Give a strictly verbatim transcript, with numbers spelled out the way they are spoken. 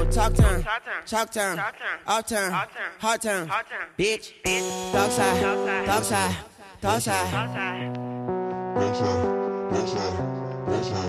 go talk time, talk time, off time, hard time, bitch, dog side, dog side, dog side. Dog side, dog side, dog side.